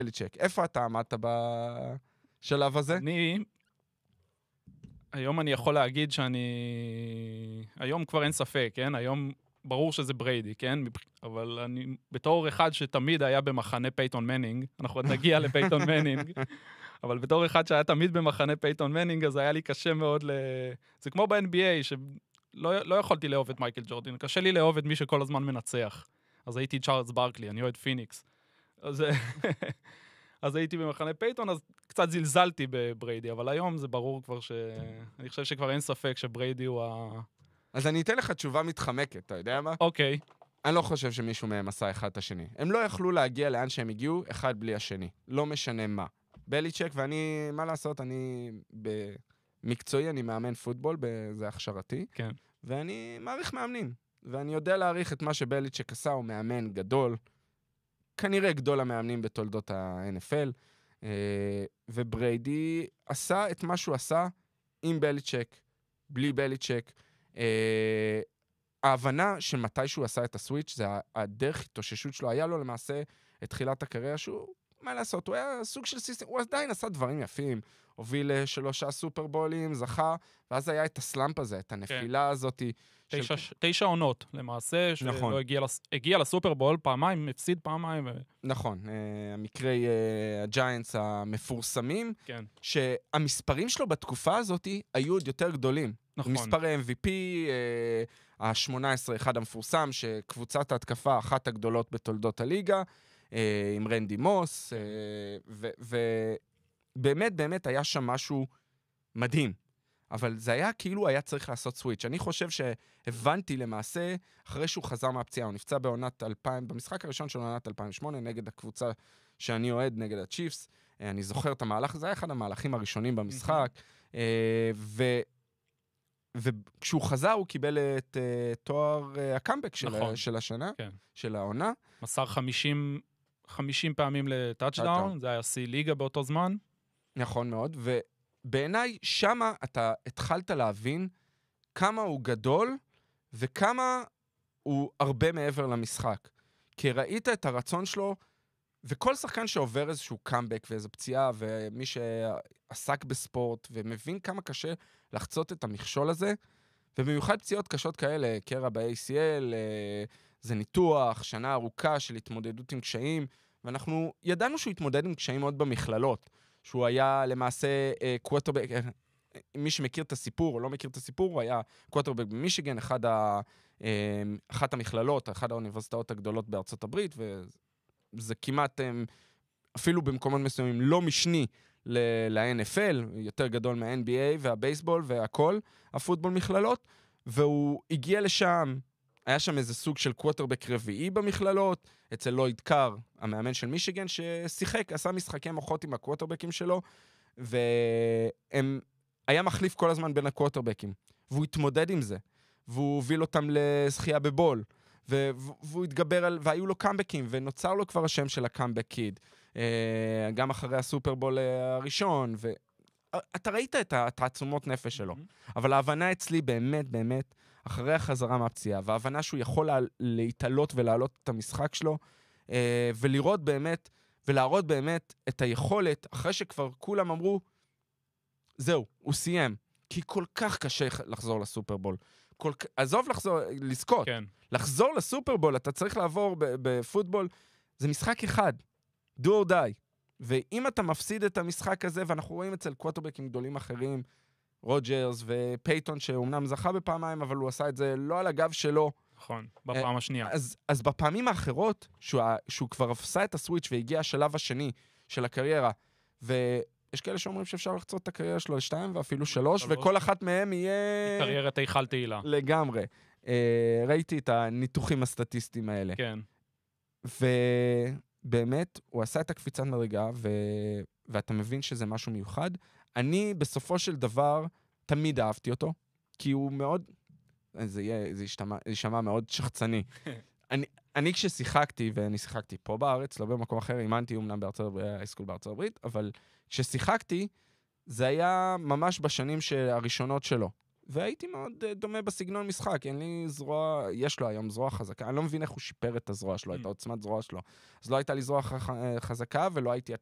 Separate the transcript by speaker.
Speaker 1: בליצ'ק. איפה אתה עמדת בשלב הזה?
Speaker 2: היום אני יכול להגיד היום כבר אין ספק, כן? היום ברור שזה בריידי, כן? אבל אני, בתור אחד שתמיד היה במחנה פייטון מנינג, אנחנו עוד נגיע לפייטון מנינג, אבל בתור אחד שהיה תמיד במחנה פייטון מנינג, אז היה לי קשה מאוד זה כמו ב-NBA, שלא יכולתי לאהוב את מייקל ג'ורדן, קשה לי לאהוב את מי שכל הזמן מנצח. אז הייתי צ'ארלס ברקלי, אני אוהד פיניקס. אז הייתי במחנה פייטון, אז קצת זלזלתי בבריידי, אבל היום זה ברור כבר אני חושב שכבר אין ספק שבריידי הוא
Speaker 1: אז אני אתן לך תשובה מתחמקת, אתה יודע מה?
Speaker 2: אוקיי.
Speaker 1: אני לא חושב שמישהו מהם עשה אחד את השני. הם לא יכלו להגיע לאן שהם הגיעו, אחד בלי השני. לא משנה מה. בליצ'ק, ואני, מה לעשות, אני במקצועי, אני מאמן פוטבול, זה הכשרתי.
Speaker 2: כן.
Speaker 1: ואני מעריך מאמנים. ואני יודע להעריך את מה שבליצ'ק עשה, הוא מאמן גדול. כנראה גדול המאמנים בתולדות ה-NFL. ובריידי עשה את מה שהוא עשה עם בליצ'ק, בלי בליצ'ק. ההבנה של מתי שהוא עשה את הסוויץ' זה הדרך התאוששות שלו. היה לו למעשה את תחילת הקריירה שהוא, מה לעשות, הוא היה סוג של סיסטם, הוא עדיין עשה דברים יפים, הוביל 3 סופרבולים, זכה, ואז היה את הסלאמפ הזה, את הנפילה הזאת.
Speaker 2: 9 עונות, למעשה, שלא הגיע לסופרבול פעמיים, הפסיד פעמיים.
Speaker 1: נכון, המקרי הג'יינטס המפורסמים, שהמספרים שלו בתקופה הזאת היו עוד יותר גדולים. נכון. מספר MVP, ה-18, אחד המפורסם, שקבוצת ההתקפה, אחת הגדולות בתולדות הליגה, עם רנדי מוס, ובאמת, באמת היה שם משהו מדהים. אבל זה היה כאילו היה צריך לעשות סוויץ'. אני חושב שהבנתי למעשה, אחרי שהוא חזר מהפציעה, הוא נפצע בעונת 2000, במשחק הראשון של עונת 2008, נגד הקבוצה שאני אוהד, נגד הצ'יפס. אני זוכר את המהלך, זה היה אחד המהלכים הראשונים במשחק. וכשהוא חזר, הוא קיבל את תואר הקאמבק של השנה, של העונה.
Speaker 2: מסר 50 פעמים לטאצ'דאון, זה היה סי ליגה באותו זמן.
Speaker 1: נכון מאוד, ובעיניי שמה אתה התחלת להבין כמה הוא גדול, וכמה הוא הרבה מעבר למשחק. כי ראית את הרצון שלו, וכל שחקן שעובר איזשהו קאמבק ואיזו פציעה, ומי שעסק בספורט, ומבין כמה קשה לחצות את המכשול הזה, ובמיוחד פציעות קשות כאלה, קרע ב-ACL, זה ניתוח, שנה ארוכה של התמודדות עם קשיים, ואנחנו ידענו שהוא התמודד עם קשיים עוד במכללות, שהוא היה למעשה קווטרבק, מי שמכיר את הסיפור או לא מכיר את הסיפור, הוא היה קווטרבק במישיגן, אחת המכללות, אחת האוניברסיטאות הגדולות בארצות הברית, וזה כמעט, אפילו במקומות מסוימים, לא משני ל-NFL, יותר גדול מה-NBA והבייסבול והכל, הפוטבול מכללות, והוא הגיע לשם, היה שם איזה סוג של קווטרבק רביעי במכללות, אצל לויד קאר, המאמן של מישיגן, ששיחק, עשה משחקי מוחות עם הקווטרבקים שלו, והיה מחליף כל הזמן בין הקווטרבקים, והוא התמודד עם זה, והוא הוביל אותם לזכייה בבול, והוא התגבר על, והיו לו קאמבקים, ונוצר לו כבר השם של הקאמבק קיד, גם אחרי הסופרבול הראשון, ואתה ראית את התעצומות נפש שלו, אבל ההבנה אצלי באמת, באמת, אחרי החזרה מהפציעה, וההבנה שהוא יכול להתעלות ולהעלות את המשחק שלו, ולראות באמת, ולהראות באמת את היכולת, אחרי שכבר כולם אמרו, זהו, הוא סיים, כי כל כך קשה לחזור לסופרבול. עזוב לזכות, כן. לחזור לסופרבול, אתה צריך לעבור בפוטבול, זה משחק אחד, do or die. ואם אתה מפסיד את המשחק הזה, ואנחנו רואים אצל קווטרבקים גדולים אחרים, רוג'רס ופייטון, שאומנם זכה בפעמיים, אבל הוא עשה את זה לא על הגב שלו.
Speaker 2: נכון, בפעם השנייה.
Speaker 1: אז בפעמים האחרות, שהוא כבר עשה את הסוויץ' והגיע השלב השני של הקריירה, ויש כאלה שאומרים שאפשר לחצות את הקריירה שלו ל2 ואפילו 3, וכל אחת מהם יהיה...
Speaker 2: קריירת איכל תהילה.
Speaker 1: לגמרי. ראיתי את הניתוחים הסטטיסטיים האלה.
Speaker 2: כן.
Speaker 1: ובאמת, הוא עשה את הקפיצת מדרגה, ואתה מבין שזה משהו מיוחד. אני בסופו של דבר תמיד אהבתי אותו, כי הוא מאוד, זה יישמע מאוד שחצני. אני כששיחקתי, ואני שיחקתי פה בארץ, לא במקום אחר, אימנתי אומנם בהייסקול בארצות הברית, אבל כששיחקתי, זה היה ממש בשנים הראשונות שלו. והייתי מאוד דומה בסגנון משחק, אין לי זרוע, יש לו היום זרוע חזקה, אני לא מבין איך הוא שיפר את הזרוע שלו, את העוצמת זרוע שלו. אז לא הייתה לי זרוע חזקה, ולא הייתי